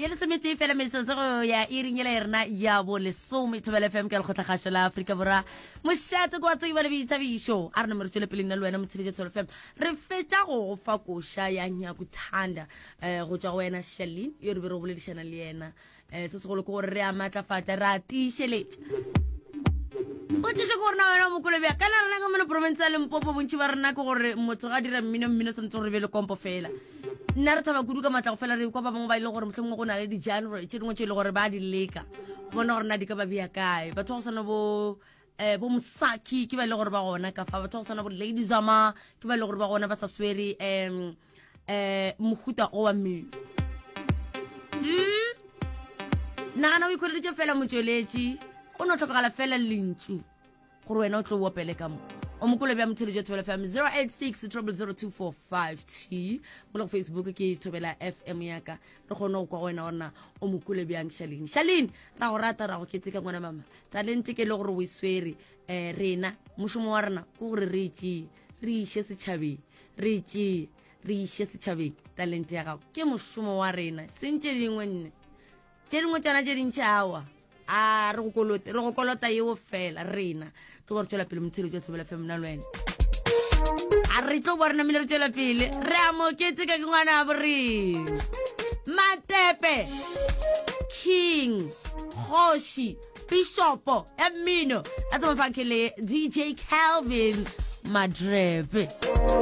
le semetse fela metsotso ya iringela erna ya bo le some Thobela FM ka lekgotla gasho la Afrika Borwa mošate kwa tseba le bitsa bisho a rena mo re tswele pele nna le wena motsheletso Thobela FM re fetsa go fa kosha ya nya kuthanda go tswa go wena Shalin yo re be re boledishana le yena se se go le go re a matlafatsa ra tisheletse o tse go rena wena mo kolebya kana rena ka mo province ya Limpopo bontsi ba rena go gore motho ga dira mmino sentse re be le kompo fela nna re thaba kudu ka matla go fela re kwa ba bangwe ba ile gore motlhomongwe go na le di January tse dingwe tse ile gore ba di leka bona gore na di ka ba bia kae batho go sana bo Msaki ke ba ile gore ba gona ka fa batho go sana bo Lady Zama ke ba ile gore ba gona ba sa swere mohuta o wa mmino nana o ikholeditse fela motsweletsi o no tlhokagala fela lentsu gore wena o tlo opele ka mo o mokolo bya mthele Thobela FM 086 mo Facebook ke Thobela FM yaka re gone go kwa wena ona o mokolo bya Shalin ra go rata ra go keteka ngwana mama talente ke le gore o iswere rena mushumo wa rena go gore re ishe setšhabeng re ishe setšhabeng talente ya gago ke mushumo wa rena sentse dingwe nne tse dingwe tsana tse dintšhawa a re go kolota yeo fela rena tlo go tswela pele mthele Thobela FM na lwena a re tlo bona mele re tswela pele re a moketse ka ngwana ba re Matepe King Hoshi Bishop Emino a tlo fa kele DJ Calvin Madrepe